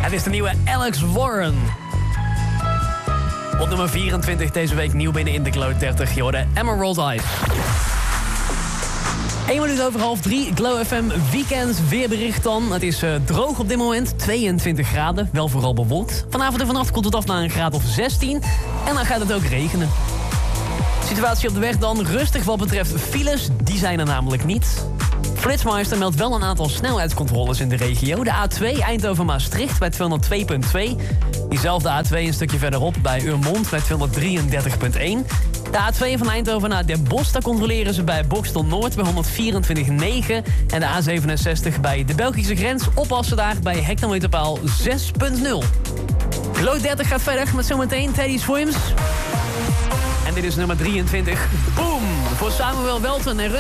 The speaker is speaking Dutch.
Het is de nieuwe Alex Warren. Op nummer 24 deze week nieuw binnen in de Glow 30. Je hoorde Emerald Eyes. 1 minuut over 2:30, Glow FM weekend weerbericht dan. Het is droog op dit moment, 22 graden, wel vooral bewolkt. Vanavond en vannacht komt het af naar een graad of 16 en dan gaat het ook regenen. Situatie op de weg dan, rustig wat betreft files, die zijn er namelijk niet. Flitsmeister meldt wel een aantal snelheidscontroles in de regio. De A2 Eindhoven-Maastricht bij 202.2. Diezelfde A2 een stukje verderop bij Urmond bij 233.1. De A2 van Eindhoven naar Den Bosch, daar controleren ze bij Boxtel Noord bij 124.9. En de A67 bij de Belgische grens oppassen daar bij hectometerpaal 6.0. Glow 30 gaat verder met zometeen Teddy Swims. En dit is nummer 23. Boom! Voor Samuel Welten en